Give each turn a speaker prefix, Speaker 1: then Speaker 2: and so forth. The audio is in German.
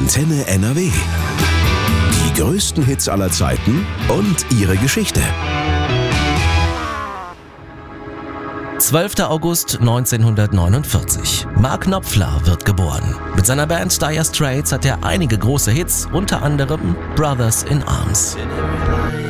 Speaker 1: Antenne NRW. Die größten Hits aller Zeiten und ihre Geschichte.
Speaker 2: 12. August 1949. Mark Knopfler wird geboren. Mit seiner Band Dire Straits hat er einige große Hits, unter anderem Brothers in Arms.